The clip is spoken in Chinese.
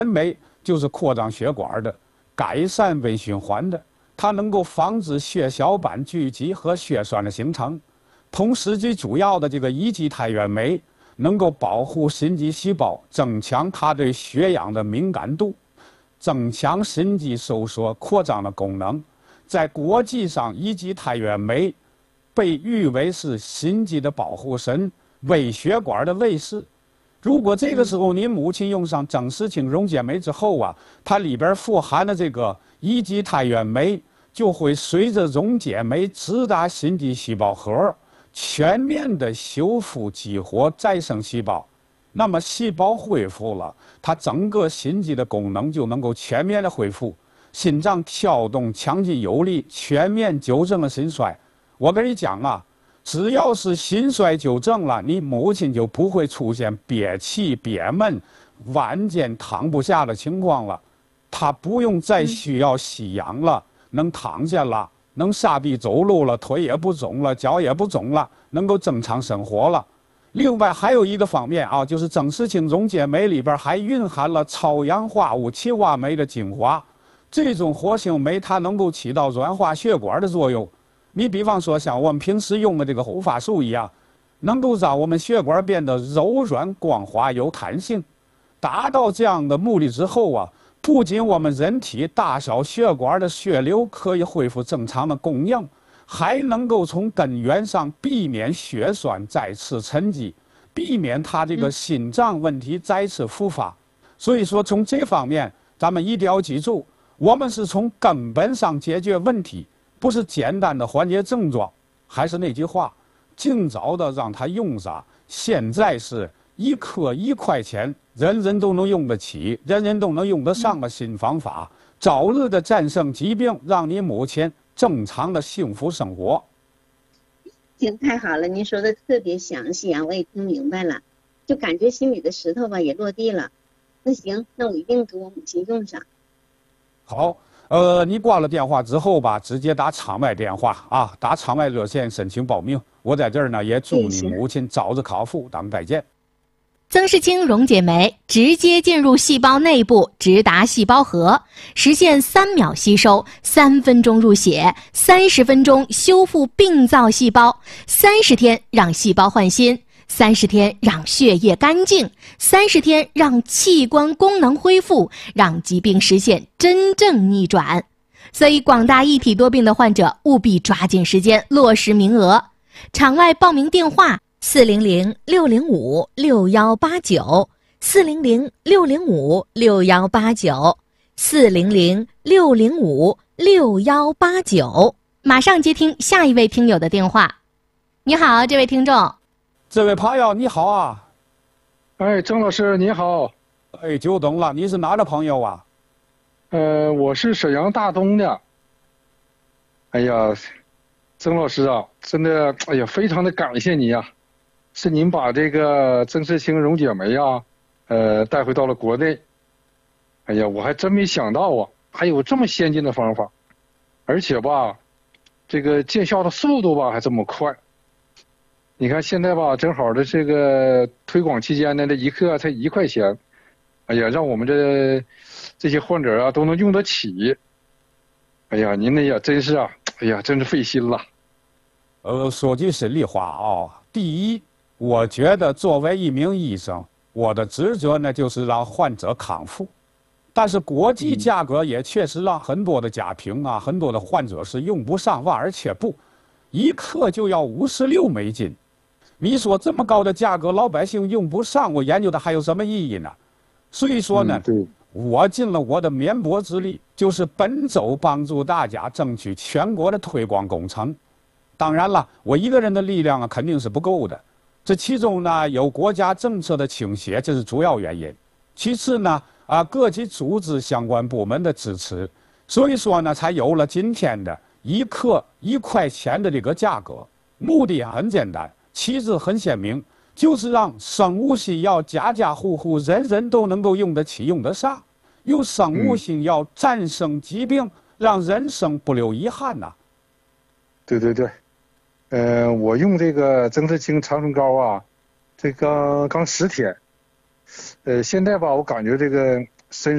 酶就是扩张血管的，改善微循环的，它能够防止血小板聚集和血栓的形成。同时，最主要的这个乙基肽原酶能够保护心肌细胞，增强它对血氧的敏感度，增强心肌收缩扩张的功能。在国际上，乙基肽原酶被誉为是心肌的保护神，微血管的卫士。如果这个时候您母亲用上增石清溶解酶之后啊，它里边富含的这个乙基肽原酶就会随着溶解酶直达心肌细胞核，全面的修复激活再生细胞。那么细胞恢复了，它整个心肌的功能就能够全面的恢复，心脏跳动强劲有力，全面纠正了心衰。我跟你讲啊，只要是心衰纠正了，你母亲就不会出现憋气憋闷、晚间躺不下的情况了。她不用再需要吸氧了，能躺下了，能下地走路了，腿也不肿了，脚也不肿了，能够正常生活了。另外还有一个方面啊，就是增石清溶解酶里边还蕴含了超氧化物七蛙酶的精华，这种活性酶它能够起到软化血管的作用。你比方说像我们平时用的这个护发素一样，能够让我们血管变得柔软光滑有弹性。达到这样的目的之后啊，不仅我们人体大小血管的血流可以恢复正常的供应，还能够从根源上避免血栓再次沉积，避免它这个心脏问题再次复发。所以说从这方面咱们一定要记住，我们是从根本上解决问题，不是简单的缓解症状。还是那句话，尽早的让它用上。现在是一颗1块钱，人人都能用得起，人人都能用得上的新方法，早日的战胜疾病，让你母亲正常的幸福生活。 行，太好了，您说的特别详细啊，我也听明白了，就感觉心里的石头吧也落地了。那行，那我一定给我母亲用上。 好，你挂了电话之后吧，直接打场外电话啊，打场外热线申请报名。我在这儿呢，也祝你母亲早日康复，咱们再见。 增石清溶解酶直接进入细胞内部，直达细胞核，实现3秒吸收、3分钟入血、30分钟修复病灶细胞、30天让细胞换新、30天让血液干净、30天让器官功能恢复，让疾病实现真正逆转。所以广大一体多病的患者务必抓紧时间落实名额。场外报名电话400-605-6189 400-605-6189 400-605-6189。马上接听下一位听友的电话。你好，这位听众。 这位朋友你好啊。 哎，郑老师你好。 哎，久等了，你是哪的朋友啊？ 我是沈阳大东的。哎呀，曾老师啊，真的，哎呀，非常的感谢你呀，是您把这个增石清溶解酶啊，带回到了国内。哎呀，我还真没想到啊，还有这么先进的方法，而且吧，这个见效的速度吧还这么快。你看现在吧，正好的这个推广期间呢，这一克才1块钱，哎呀，让我们这些患者啊都能用得起。哎呀，您那呀真是啊，哎呀，真是费心了。 说句实力话啊，第一，我觉得作为一名医生，我的职责呢就是让患者康复。但是国际价格也确实让很多的家庭啊，很多的患者是用不上，望而却步，1克就要56美金。你说这么高的价格，老百姓用不上，我研究它还有什么意义呢？所以说呢，我尽了我的绵薄之力，就是奔走帮助大家争取全国的推广工程。当然了，我一个人的力量啊肯定是不够的，这其中呢有国家政策的倾斜，这是主要原因。其次呢，各级组织相关部门的支持，所以说呢才有了今天的1克1块钱的这个价格。目的很简单，旗帜很鲜明，就是让生物新药家家户户人人都能够用得起用得上，用生物新药战胜疾病，让人生不留遗憾呐。 对对对，我用这个增石清长春膏啊，这刚10天，现在吧我感觉这个身